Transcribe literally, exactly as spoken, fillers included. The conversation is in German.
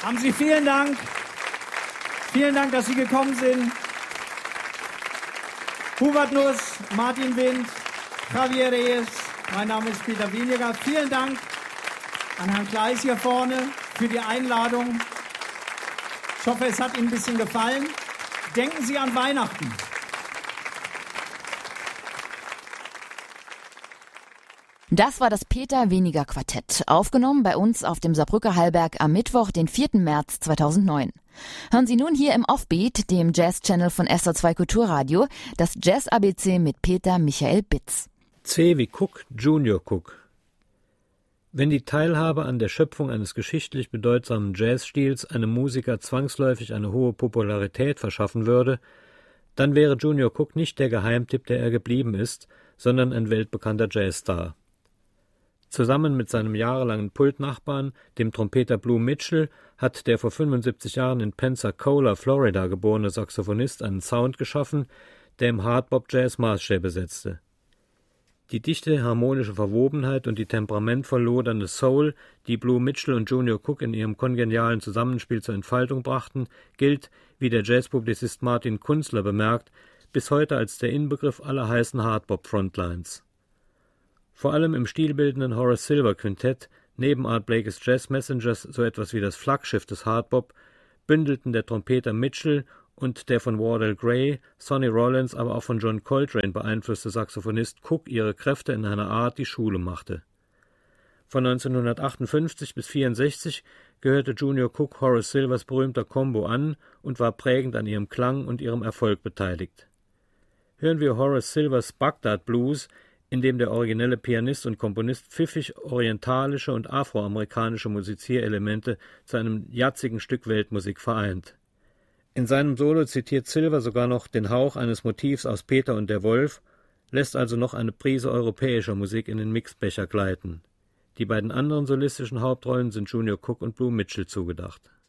Haben Sie vielen Dank. Vielen Dank, dass Sie gekommen sind. Hubert Nuss, Martin Wind, Javier Reyes, mein Name ist Peter Wieniger. Vielen Dank an Herrn Kleis hier vorne für die Einladung. Ich hoffe, es hat Ihnen ein bisschen gefallen. Denken Sie an Weihnachten. Das war das Peter Wieniger Quartett, aufgenommen bei uns auf dem Saarbrücker Hallberg am Mittwoch, den vierten März zweitausendneun. Hören Sie nun hier im Offbeat, dem Jazz-Channel von S R zwei Kulturradio, das Jazz-A B C mit Peter Michael Bitz. C wie Cook, Junior Cook. Wenn die Teilhabe an der Schöpfung eines geschichtlich bedeutsamen Jazzstils einem Musiker zwangsläufig eine hohe Popularität verschaffen würde, dann wäre Junior Cook nicht der Geheimtipp, der er geblieben ist, sondern ein weltbekannter Jazzstar. Zusammen mit seinem jahrelangen Pultnachbarn, dem Trompeter Blue Mitchell, hat der vor fünfundsiebzig Jahren in Pensacola, Florida geborene Saxophonist einen Sound geschaffen, der im Hardbop-Jazz Maßstäbe setzte. Die dichte harmonische Verwobenheit und die temperamentvoll lodernde Soul, die Blue Mitchell und Junior Cook in ihrem kongenialen Zusammenspiel zur Entfaltung brachten, gilt, wie der Jazzpublizist Martin Kunzler bemerkt, bis heute als der Inbegriff aller heißen Hardbop-Frontlines. Vor allem im stilbildenden Horace Silver Quintett, neben Art Blakey's Jazz Messengers so etwas wie das Flaggschiff des Hardbop, bündelten der Trompeter Mitchell und der von Wardell Gray, Sonny Rollins, aber auch von John Coltrane beeinflusste Saxophonist Cook ihre Kräfte in einer Art, die Schule machte. Von neunzehnhundertachtundfünfzig bis vierundsechzig gehörte Junior Cook Horace Silvers berühmter Combo an und war prägend an ihrem Klang und ihrem Erfolg beteiligt. Hören wir Horace Silvers Bagdad Blues, in dem der originelle Pianist und Komponist pfiffig orientalische und afroamerikanische Musizierelemente zu einem jazzigen Stück Weltmusik vereint. In seinem Solo zitiert Silver sogar noch den Hauch eines Motivs aus Peter und der Wolf, lässt also noch eine Prise europäischer Musik in den Mixbecher gleiten. Die beiden anderen solistischen Hauptrollen sind Junior Cook und Blue Mitchell zugedacht.